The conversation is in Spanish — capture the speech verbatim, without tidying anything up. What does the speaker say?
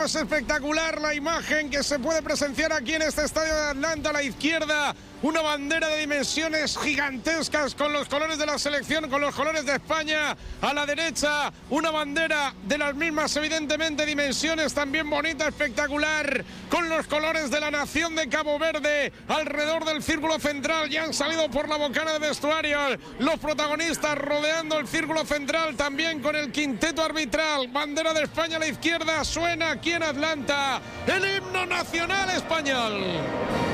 Es espectacular la imagen que se puede presenciar aquí en este estadio de Atlanta. A la izquierda, una bandera de dimensiones gigantescas con los colores de la selección, con los colores de España. A la derecha, una bandera de las mismas, evidentemente, dimensiones, también bonita, espectacular, con los colores de la nación de Cabo Verde alrededor del círculo central. Ya han salido por la bocana de vestuario los protagonistas rodeando el círculo central, también con el quinteto arbitral. Bandera de España a la izquierda, suena aquí en Atlanta el himno nacional español.